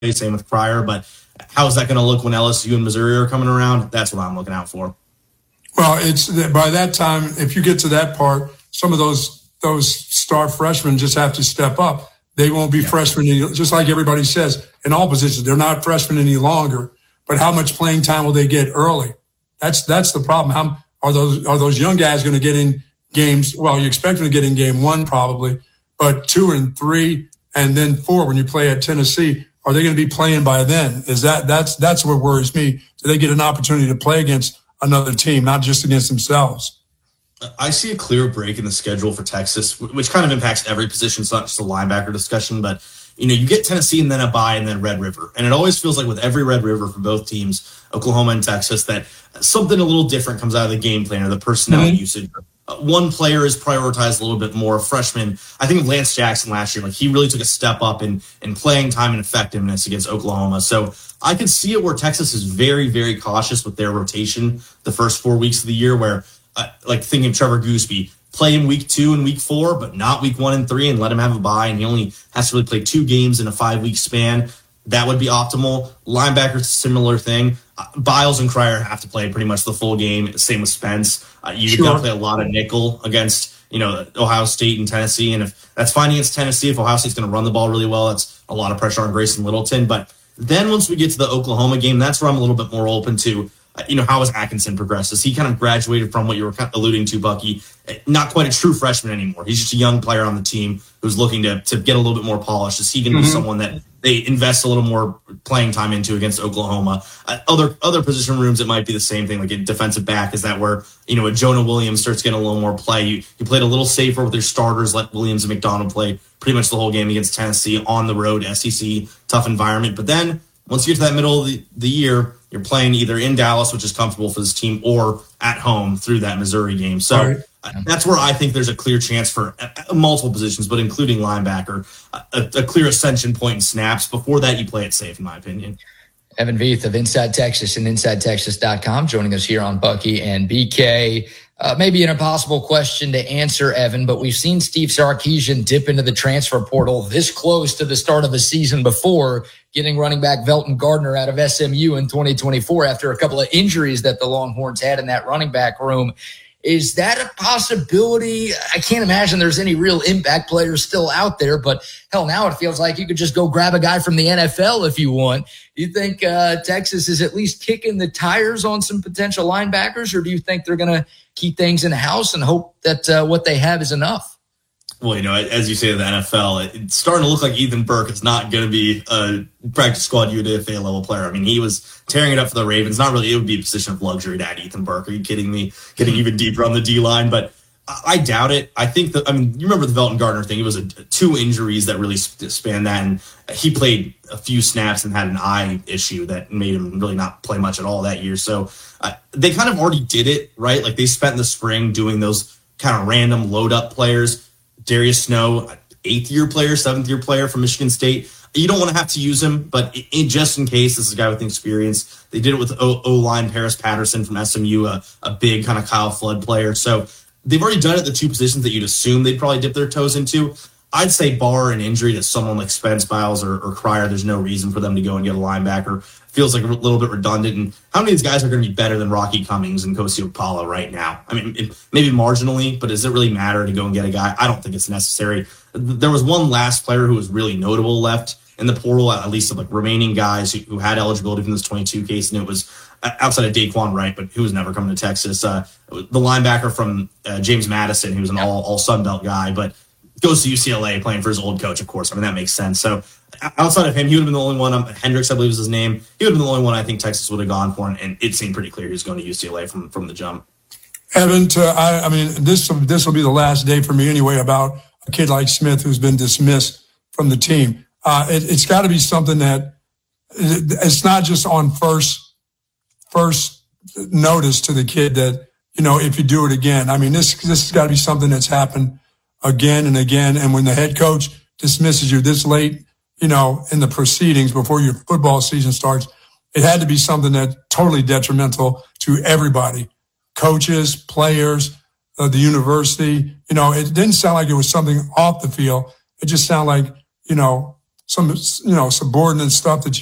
same with Cryer, but how is that going to look when LSU and Missouri are coming around? That's what I'm looking out for. Well, it's by that time, if you get to that part, some of those star freshmen just have to step up. They won't be freshmen, just like everybody says, in all positions. They're not freshmen any longer, but how much playing time will they get early? That's the problem. How are those young guys going to get in games? Well, you expect them to get in game 1 probably, but 2 and 3 and then 4 when you play at Tennessee. Are they going to be playing by then? That's what worries me. Do they get an opportunity to play against another team, not just against themselves? I see a clear break in the schedule for Texas, which kind of impacts every position. It's not just a linebacker discussion, but you get Tennessee and then a bye and then Red River. And it always feels like with every Red River for both teams, Oklahoma and Texas, that something a little different comes out of the game plan or the personnel usage. One player is prioritized a little bit more. Freshman, I think of Lance Jackson last year, he really took a step up in playing time and effectiveness against Oklahoma. So I could see it where Texas is very, very cautious with their rotation the first 4 weeks of the year, where thinking of Trevor Gooseby, play in week 2 and week 4, but not week 1 and 3, and let him have a bye, and he only has to really play 2 games in a 5-week span. That would be optimal. Linebackers, similar thing. Biles and Cryer have to play pretty much the full game. Same with Spence. You've got to play a lot of nickel against Ohio State and Tennessee, and if that's fine against Tennessee, if Ohio State's going to run the ball really well, that's a lot of pressure on Grayson Littleton. But then once we get to the Oklahoma game, that's where I'm a little bit more open to how has Atkinson progressed? Has he kind of graduated from what you were kind of alluding to, Bucky? Not quite a true freshman anymore. He's just a young player on the team who's looking to get a little bit more polished. Is he going to be someone that they invest a little more playing time into against Oklahoma? Other position rooms, it might be the same thing. Like a defensive back, is that where a Jonah Williams starts getting a little more play? You played a little safer with your starters, let Williams and McDonald play pretty much the whole game against Tennessee on the road, SEC, tough environment. But then once you get to that middle of the year, you're playing either in Dallas, which is comfortable for this team, or at home through that Missouri game. So that's where I think there's a clear chance for multiple positions, but including linebacker, a clear ascension point in snaps. Before that, you play it safe, in my opinion. Evan Veith of Inside Texas and InsideTexas.com joining us here on Bucky and BK. Maybe an impossible question to answer, Evan, but we've seen Steve Sarkisian dip into the transfer portal this close to the start of the season before, getting running back Velton Gardner out of SMU in 2024 after a couple of injuries that the Longhorns had in that running back room. Is that a possibility? I can't imagine there's any real impact players still out there, but hell, now it feels like you could just go grab a guy from the NFL if you want. Do you think Texas is at least kicking the tires on some potential linebackers, or do you think they're going to keep things in the house and hope that what they have is enough? Well, as you say in the NFL, it's starting to look like Ethan Burke is not going to be a practice squad UDFA level player. I mean, he was tearing it up for the Ravens. Not really, it would be a position of luxury to add Ethan Burke. Are you kidding me? Getting even deeper on the D-line, but I doubt it. I think you remember the Velton Gardner thing. It was 2 injuries that really spanned that, and he played a few snaps and had an eye issue that made him really not play much at all that year. So they kind of already did it, right? Like they spent the spring doing those kind of random load-up players. Darius Snow, 8th-year player, 7th-year player from Michigan State. You don't want to have to use him, but just in case, this is a guy with experience. They did it with O-line Paris Patterson from SMU, a big kind of Kyle Flood player. So they've already done it at the 2 positions that you'd assume they'd probably dip their toes into. I'd say bar an injury to someone like Spence, Biles, or Cryer, there's no reason for them to go and get a linebacker. Feels like a little bit redundant. And how many of these guys are going to be better than Rocky Cummings and Kosi Okpala right now? I mean, maybe marginally, but does it really matter to go and get a guy? I don't think it's necessary. There was one last player who was really notable left in the portal, at least of remaining guys who had eligibility from this 22 case, and it was outside of Daquan Wright, but who was never coming to Texas. The linebacker from James Madison, who was an all Sun Belt guy, but goes to UCLA playing for his old coach, of course. I mean, that makes sense. So outside of him, he would have been the only one. Hendricks, I believe is his name. He would have been the only one I think Texas would have gone for, and it seemed pretty clear he was going to UCLA from the jump. Evan, this will be the last day for me anyway about a kid like Smith who's been dismissed from the team. It's got to be something that it's not just on first notice to the kid that, if you do it again. I mean, this has got to be something that's happened again and again. And when the head coach dismisses you this late, in the proceedings before your football season starts, it had to be something that's totally detrimental to everybody, coaches, players, the university. It didn't sound like it was something off the field. It just sounded like, some subordinate stuff that you